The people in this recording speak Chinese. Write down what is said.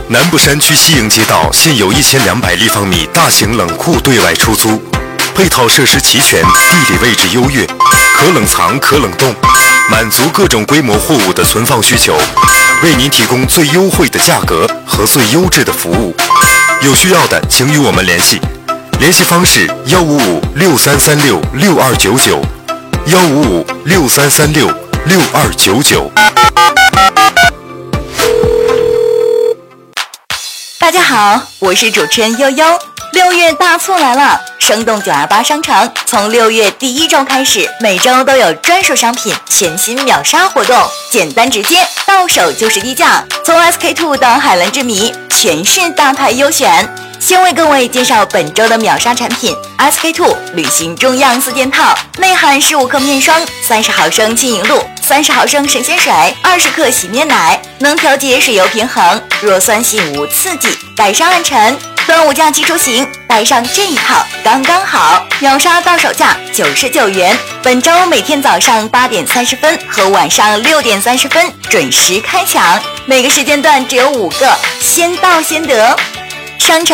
南部山区西营街道现有1200立方米大型冷库对外出租，配套设施齐全，地理位置优越，可冷藏可冷冻，满足各种规模货物的存放需求，为您提供最优惠的价格和最优质的服务。有需要的请与我们联系，联系方式155-6336-6299，155-6336-6299。 大家好，我是主持人悠悠。6月大促来了，生动928商城从6月第1周开始，每周都有专属商品全新秒杀活动，简单直接，到手就是低价。从 SK2 到海蓝之谜，全是大牌优选。先为各位介绍本周的秒杀产品 SK2 旅行中样4件套，内含15克面霜、30毫升轻盈露、30毫升神仙水、20克洗面奶，能调节水油平衡，弱酸性无刺激，改善暗沉。端午假期出行，带上这一套刚刚好，秒杀到手价99元。本周每天早上8点30分和晚上6点30分准时开抢，每个时间段只有5个，先到先得。商城